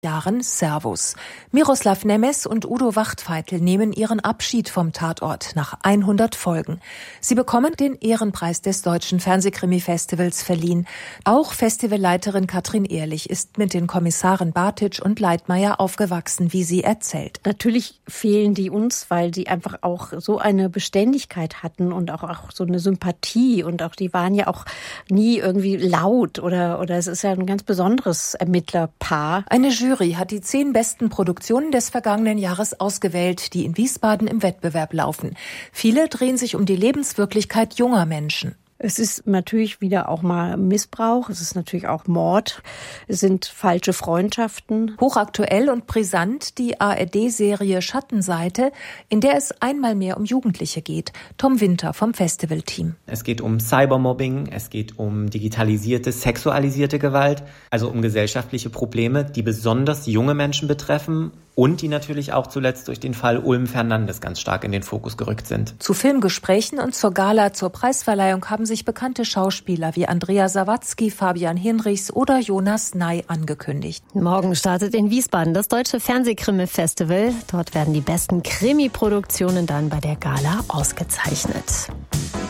Jahren Servus. Miroslav Nemes und Udo Wachtfeitel nehmen ihren Abschied vom Tatort nach 100 Folgen. Sie bekommen den Ehrenpreis des Deutschen Fernsehkrimi-Festivals verliehen. Auch Festivalleiterin Katrin Ehrlich ist mit den Kommissaren Bartitsch und Leitmayr aufgewachsen, wie sie erzählt. Natürlich fehlen die uns, weil die einfach auch so eine Beständigkeit hatten und auch so eine Sympathie, und auch die waren ja auch nie irgendwie laut oder es ist ja ein ganz besonderes Ermittlerpaar. Eine Jury hat die 10 besten Produktionen des vergangenen Jahres ausgewählt, die in Wiesbaden im Wettbewerb laufen. Viele drehen sich um die Lebenswirklichkeit junger Menschen. Es ist natürlich wieder auch mal Missbrauch, es ist natürlich auch Mord, es sind falsche Freundschaften. Hochaktuell und brisant die ARD-Serie Schattenseite, in der es einmal mehr um Jugendliche geht. Tom Winter vom Festivalteam. Es geht um Cybermobbing, es geht um digitalisierte, sexualisierte Gewalt, also um gesellschaftliche Probleme, die besonders junge Menschen betreffen und die natürlich auch zuletzt durch den Fall Ulm Fernandes ganz stark in den Fokus gerückt sind. Zu Filmgesprächen und zur Gala zur Preisverleihung haben sich bekannte Schauspieler wie Andrea Sawatzki, Fabian Hinrichs oder Jonas Ney angekündigt. Morgen startet in Wiesbaden das Deutsche Fernsehkrimi-Festival. Dort werden die besten Krimi-Produktionen dann bei der Gala ausgezeichnet.